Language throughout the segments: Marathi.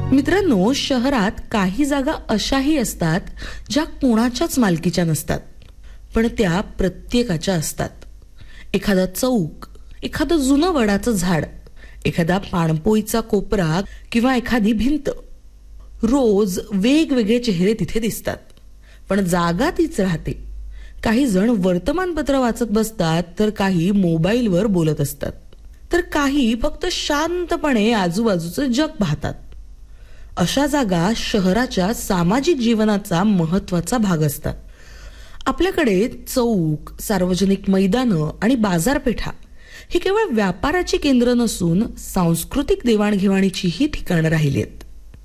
मित्रांनो, शहरात काही जागा अशाही असतात ज्या कोणाच्याच मालकीच्या नसतात, पण त्या प्रत्येकाच्या असतात. एखादा चौक, एखादं जुनं वडाचं झाड, एखादा पाणपोईचा कोपरा किंवा एखादी भिंत. रोज वेगवेगळे चेहरे तिथे दिसतात, पण जागा तीच राहते. काही जण वर्तमानपत्र वाचत बसतात, तर काही मोबाईलवर बोलत असतात, तर काही फक्त शांतपणे आजूबाजूचं जग पाहतात. अशा जागा शहराच्या सामाजिक जीवनाचा महत्वाचा भाग असतात. आपल्याकडे चौक, सार्वजनिक मैदानं आणि बाजारपेठा ही केवळ व्यापाराची केंद्र नसून सांस्कृतिक देवाणघेवाणीचीही ठिकाणं राहिली आहेत.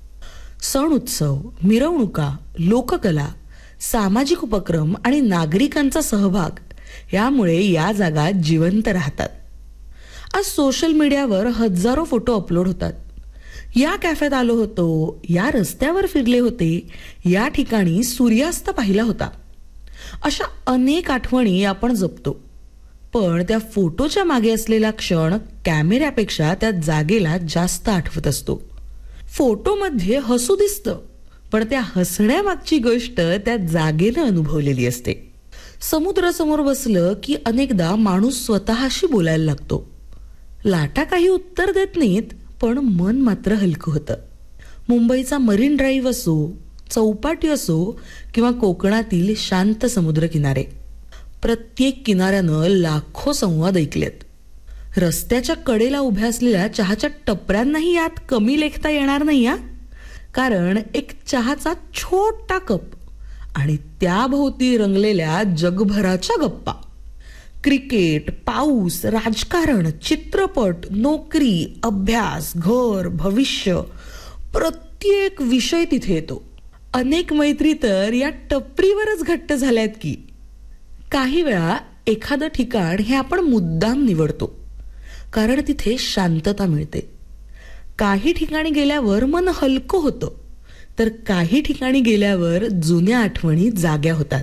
सण उत्सव, मिरवणुका, लोककला, सामाजिक उपक्रम आणि नागरिकांचा सहभाग यामुळे या जागा जिवंत राहतात. आज सोशल मीडियावर हजारो फोटो अपलोड होतात. या कॅफेत आलो होतो, या रस्त्यावर फिरले होते, या ठिकाणी सूर्यास्त पाहिला होता. अशा अनेक आठवणी आपण जपतो, पण त्या फोटोच्या मागे असलेला क्षण कॅमेऱ्यापेक्षा त्या जागेला जास्त आठवत असतो. फोटोमध्ये हसू दिसतं, पण त्या हसण्यामागची गोष्ट त्या जागेनं अनुभवलेली असते. समुद्रासमोर बसलं की अनेकदा माणूस स्वतःशी बोलायला लागतो. लाटा काही उत्तर देत नाहीत, पण मन मात्र हलकं होतं. मुंबईचा मरीन ड्राईव्ह असो, चौपाटी असो किंवा कोकणातील शांत समुद्र किनारे, प्रत्येक किनाऱ्यानं लाखो संवाद ऐकलेत. रस्त्याच्या कडेला उभ्या असलेल्या चहाच्या टपऱ्यांनाही यात कमी लेखता येणार नाही हा. कारण एक चहाचा छोटा कप आणि त्याभोवती रंगलेल्या जगभराच्या गप्पा. क्रिकेट, पाऊस, राजकारण, चित्रपट, नोकरी, अभ्यास, घर, भविष्य, प्रत्येक विषय तिथे येतो. अनेक मैत्री तर या टपरीवरच घट्ट झाल्यात की. काही वेळा एखादं ठिकाण हे आपण मुद्दाम निवडतो, कारण तिथे शांतता मिळते. काही ठिकाणी गेल्यावर मन हलकं होतं, तर काही ठिकाणी गेल्यावर जुन्या आठवणी जाग्या होतात.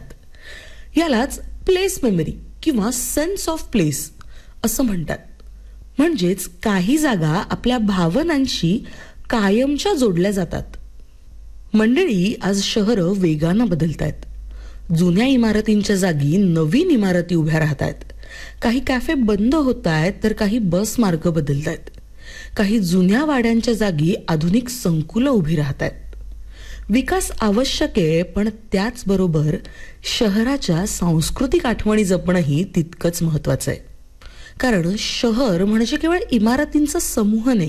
यालाच प्लेस मेमरी किंवा सेन्स ऑफ प्लेस असं म्हणतात. म्हणजेच काही जागा आपल्या भावनांशी कायमच्या जोडल्या जातात. मंडळी, आज शहरं वेगानं बदलतायत. जुन्या इमारतींच्या जागी नवीन इमारती उभ्या राहतायत. काही कॅफे बंद होत आहेत, तर काही बस मार्ग बदलतायत. काही जुन्या वाड्यांच्या जागी आधुनिक संकुलं उभी राहतायत. विकास आवश्यक आहे, पण त्याचबरोबर शहराच्या सांस्कृतिक आठवणी जपणंही तितकंच महत्वाचं आहे. कारण शहर म्हणजे केवळ इमारतींचा समूह नाही.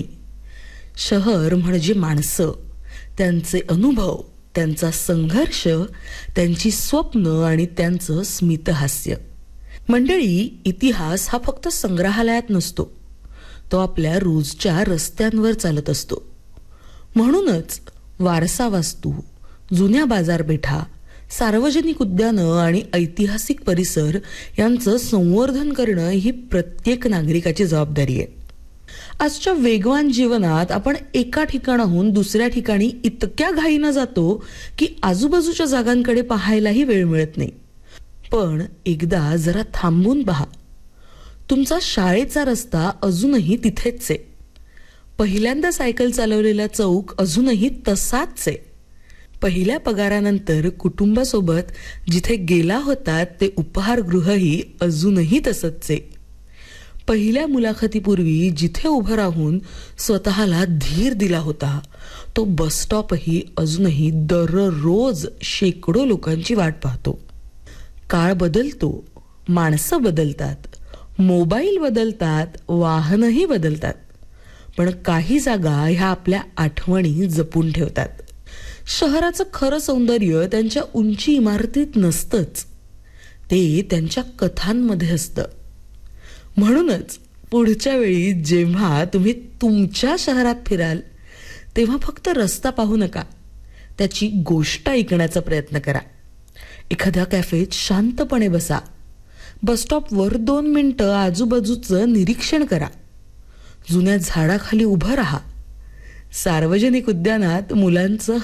शहर म्हणजे माणसं, त्यांचे अनुभव, त्यांचा संघर्ष, त्यांची स्वप्न आणि त्यांचं स्मितहास्य. मंडळी, इतिहास हा फक्त संग्रहालयात नसतो, तो आपल्या रोजच्या रस्त्यांवर चालत असतो. म्हणूनच वारसा वास्तू, जुन्या बाजारपेठा, सार्वजनिक उद्यानं आणि ऐतिहासिक परिसर यांचं संवर्धन करणं ही प्रत्येक नागरिकाची जबाबदारी आहे. आजच्या वेगवान जीवनात आपण एका ठिकाणाहून दुसऱ्या ठिकाणी इतक्या घाईनं जातो की आजूबाजूच्या जागांकडे पाहायलाही वेळ मिळत नाही. पण एकदा जरा थांबून पहा. तुमचा शाळेचा रस्ता अजूनही तिथेच आहे. पहिल्यांदा सायकल चालवलेला चौक अजूनही तसाच आहे. पहिल्या पगारानंतर कुटुंबासोबत जिथे गेला होता ते उपहारगृहही अजूनही तसंच आहे. पहिल्या मुलाखतीपूर्वी जिथे उभं राहून स्वतःला धीर दिला होता, तो बसस्टॉपही अजूनही दररोज शेकडो लोकांची वाट पाहतो. काळ बदलतो, माणसं बदलतात, मोबाईल बदलतात, वाहनही बदलतात, पण काही जागा ह्या आपल्या आठवणी जपून ठेवतात. शहराचं खरं सौंदर्य त्यांच्या उंची इमारतीत नसतंच, ते त्यांच्या कथांमध्ये असतं. म्हणूनच पुढच्या वेळी जेव्हा तुम्ही तुमच्या शहरात फिराल, तेव्हा फक्त रस्ता पाहू नका, त्याची गोष्ट ऐकण्याचा प्रयत्न करा. एखाद्या कॅफेत शांतपणे बसा. बसस्टॉपवर 2 मिनिटं आजूबाजूचं निरीक्षण करा. जुन्या झाडाखाली उभं राहा. सार्वजनिक उद्यानात मुलांचं